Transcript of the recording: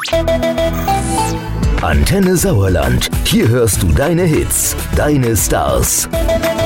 Antenne Sauerland. Hier hörst du deine Hits, deine Stars.